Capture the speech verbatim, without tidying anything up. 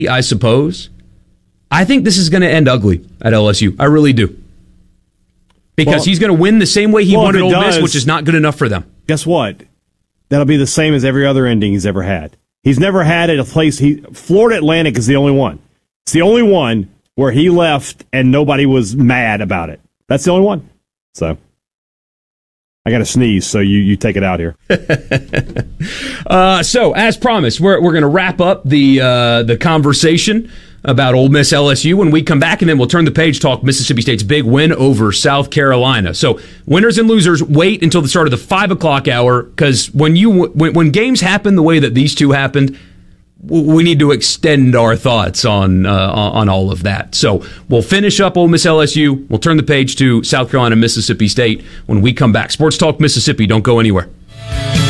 I suppose. I think this is going to end ugly at L S U. I really do. Because well, he's going to win the same way he well, won at Ole does, Miss, which is not good enough for them. Guess what? That'll be the same as every other ending he's ever had. He's never had at a place. He Florida Atlantic is the only one. It's the only one where he left and nobody was mad about it. That's the only one. So I got to sneeze, so you, you take it out here. uh, so, as promised, we're we're going to wrap up the uh, the conversation about Ole Miss L S U when we come back, and then we'll turn the page, talk Mississippi State's big win over South Carolina. So, winners and losers, wait until the start of the five o'clock hour, because when you when, when games happen the way that these two happened, we need to extend our thoughts on uh, on all of that. So we'll finish up Ole Miss L S U. We'll turn the page to South Carolina, Mississippi State when we come back. Sports Talk Mississippi. Don't go anywhere.